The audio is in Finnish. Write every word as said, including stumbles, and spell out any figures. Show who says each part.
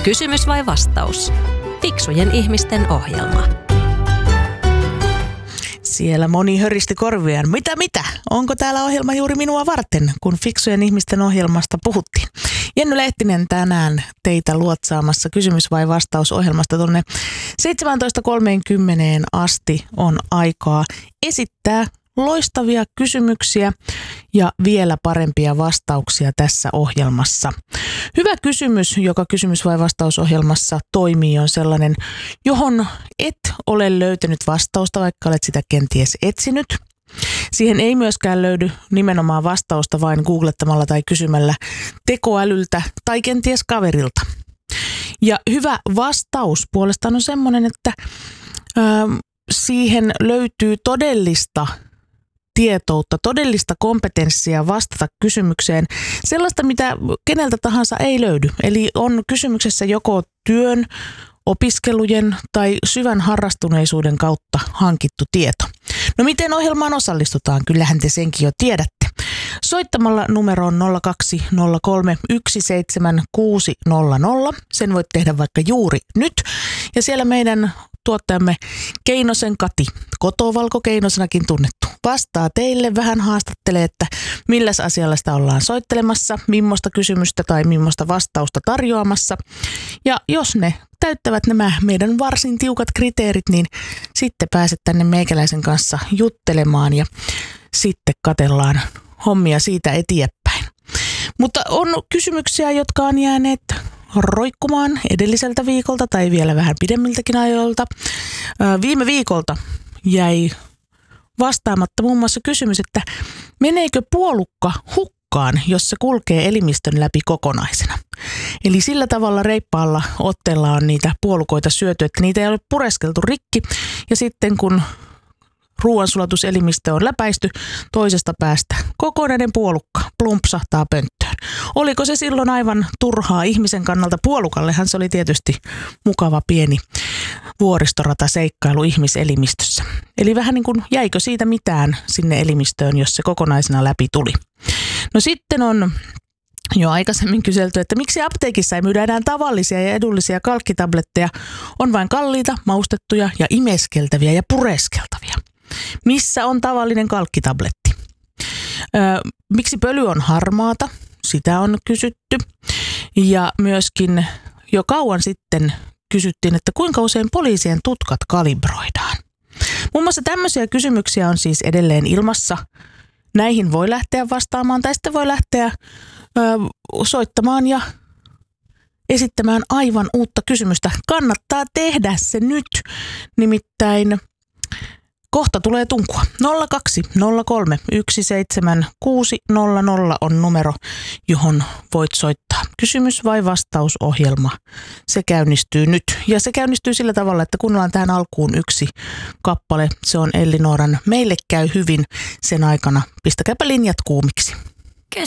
Speaker 1: Kysymys vai vastaus? Fiksujen ihmisten ohjelma.
Speaker 2: Siellä moni höristi korviaan. Mitä, mitä? Onko täällä ohjelma juuri minua varten, kun fiksujen ihmisten ohjelmasta puhuttiin? Jenny Lehtinen tänään teitä luotsaamassa kysymys vai vastaus ohjelmasta tuonne seitsemäntoista kolmekymmentä asti on aikaa esittää loistavia kysymyksiä ja vielä parempia vastauksia tässä ohjelmassa. Hyvä kysymys, joka kysymys vai vastausohjelmassa toimii, on sellainen, johon et ole löytänyt vastausta, vaikka olet sitä kenties etsinyt. Siihen ei myöskään löydy nimenomaan vastausta vain googlettamalla tai kysymällä tekoälyltä tai kenties kaverilta. Ja hyvä vastaus puolestaan on semmoinen, että ö, siihen löytyy todellista tietoutta, todellista kompetenssia vastata kysymykseen, sellaista, mitä keneltä tahansa ei löydy. Eli on kysymyksessä joko työn, opiskelujen tai syvän harrastuneisuuden kautta hankittu tieto. No miten ohjelmaan osallistutaan? Kyllähän te senkin jo tiedätte. Soittamalla numeroon nolla kaksi nolla kolme yksi seitsemän kuusi nolla nolla. Sen voit tehdä vaikka juuri nyt. Ja siellä meidän tuottajamme Keinosen Kati, Kotovalko Keinosenakin tunnettu, vastaa teille, vähän haastattelee, että milläs asialla sitä ollaan soittelemassa, millaista kysymystä tai millaista vastausta tarjoamassa. Ja jos ne täyttävät nämä meidän varsin tiukat kriteerit, niin sitten pääset tänne meikäläisen kanssa juttelemaan ja sitten katellaan hommia siitä eteenpäin. Mutta on kysymyksiä, jotka on jääneet roikkumaan edelliseltä viikolta tai vielä vähän pidemmiltäkin ajoilta. Viime viikolta jäi vastaamatta muun muassa kysymys, että meneekö puolukka hukkaan, jos se kulkee elimistön läpi kokonaisena. Eli sillä tavalla reippaalla otteella on niitä puolukoita syöty, että niitä ei ole pureskeltu rikki ja sitten kun ruoansulatuselimistö on läpäisty toisesta päästä, kokonainen puolukka plumpsahtaa pönttöön. Oliko se silloin aivan turhaa ihmisen kannalta? Puolukallehan se oli tietysti mukava pieni vuoristorata-seikkailu ihmiselimistössä. Eli vähän niin kuin jäikö siitä mitään sinne elimistöön, jos se kokonaisena läpi tuli. No sitten on jo aikaisemmin kyselty, että miksi apteekissa ei myydä enää tavallisia ja edullisia kalkkitabletteja, on vain kalliita, maustettuja ja imeskeltäviä ja pureskeltavia. Missä on tavallinen kalkkitabletti? Öö, miksi pöly on harmaata? Sitä on kysytty. Ja myöskin jo kauan sitten kysyttiin, että kuinka usein poliisien tutkat kalibroidaan. Muun muassa tämmöisiä kysymyksiä on siis edelleen ilmassa. Näihin voi lähteä vastaamaan tai sitten voi lähteä ö, soittamaan ja esittämään aivan uutta kysymystä. Kannattaa tehdä se nyt, nimittäin kohta tulee tunkua. nolla kaksi nolla kolme yksi seitsemän kuusi nolla nolla on numero, johon voit soittaa. Kysymys vai vastausohjelma. Se käynnistyy nyt. Ja se käynnistyy sillä tavalla, että kuunnellaan tähän alkuun yksi kappale. Se on Elli Nooran Meille käy hyvin sen aikana. Pistäkääpä linjat kuumiksi.